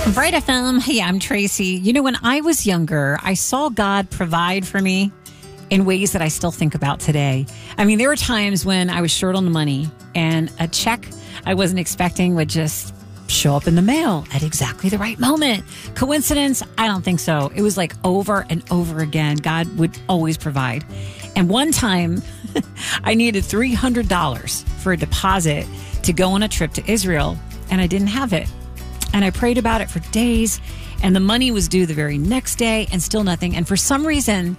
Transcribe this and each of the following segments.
Bright FM. Hey, I'm Tracy. You know, when I was younger, I saw God provide for me in ways that I still think about today. I mean, there were times when I was short on the money and a check I wasn't expecting would just show up in the mail at exactly the right moment. Coincidence? I don't think so. It was like over and over again. God would always provide. And one time I needed $300 for a deposit to go on a trip to Israel, and I didn't have it. And I prayed about it for days, and the money was due the very next day and still nothing. And for some reason,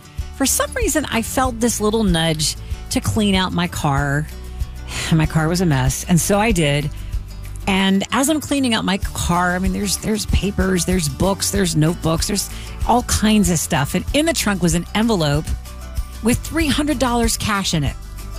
I felt this little nudge to clean out my car. My car was a mess. And so I did. And as I'm cleaning out my car, I mean, there's papers, there's books, there's notebooks, there's all kinds of stuff. And in the trunk was an envelope with $300 cash in it.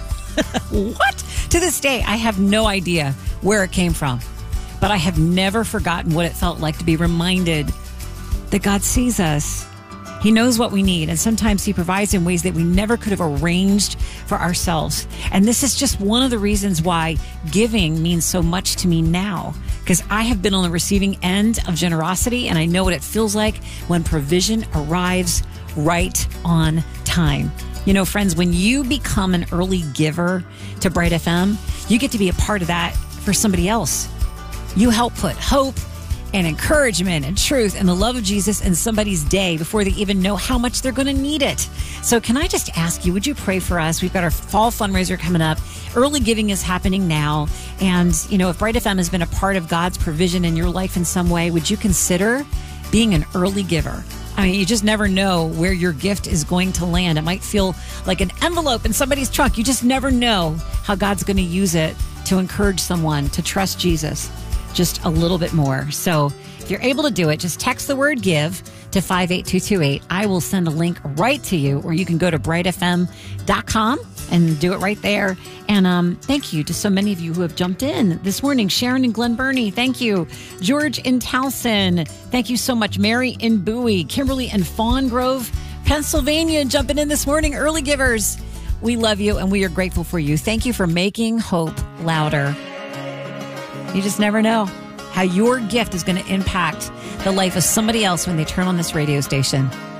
What? To this day, I have no idea where it came from. But I have never forgotten what it felt like to be reminded that God sees us. He knows what we need, and sometimes He provides in ways that we never could have arranged for ourselves. And this is just one of the reasons why giving means so much to me now, because I have been on the receiving end of generosity, and I know what it feels like when provision arrives right on time. You know, friends, when you become an early giver to Bright FM, you get to be a part of that for somebody else. You help put hope and encouragement and truth and the love of Jesus in somebody's day before they even know how much they're going to need it. So can I just ask you, would you pray for us? We've got our fall fundraiser coming up. Early giving is happening now. And, you know, if Bright FM has been a part of God's provision in your life in some way, would you consider being an early giver? I mean, you just never know where your gift is going to land. It might feel like an envelope in somebody's trunk. You just never know how God's going to use it to encourage someone to trust Jesus just a little bit more. So if you're able to do it, just text the word give to 58228. I will send a link right to you, or you can go to brightfm.com and do it right there. And thank you to so many of you who have jumped in this morning. Sharon in Glen Burnie, thank you. George in Towson, thank you so much. Mary in Bowie, Kimberly in Fawn Grove, Pennsylvania, jumping in this morning. Early givers, we love you and we are grateful for you. Thank you for making hope louder. You just never know how your gift is going to impact the life of somebody else when they turn on this radio station.